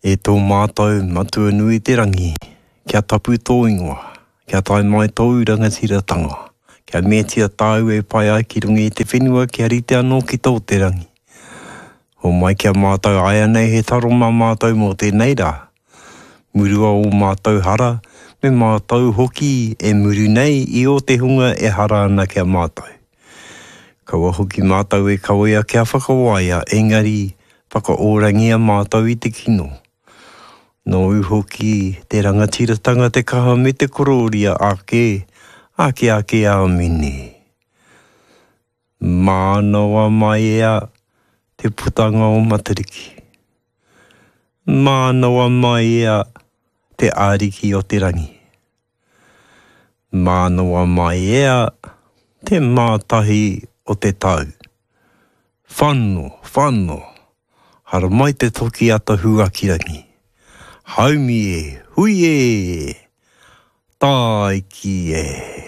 E tō mātou matua nui te rangi, kia tapu tō ingoa, kia tai mai tō rangatiratanga, kia metia tāu e pai ai ki rungi i te whenua, kia rite anō ki tō te rangi. Ho mai kia mātou aia nei he taro mā mātou mō tēnei rā. Murua o mātou hara, me mātou hoki e muri nei i o te hunga e hara ana kia mātou. Kaua hoki mātou e kauia kia whakawaia, engari whakaorangia mātou i te kino. Nō hoki te rangatiratanga te kaha me te kororia ake a mini. Mānoa mai ea te putanga o Matariki. Mānoa mai ea te āriki o te rangi. Mānoa mai ea te mātahi o te tau. Whano, hara mai te toki ata hua ki rangi. Haumi e, hui e, tai ki e.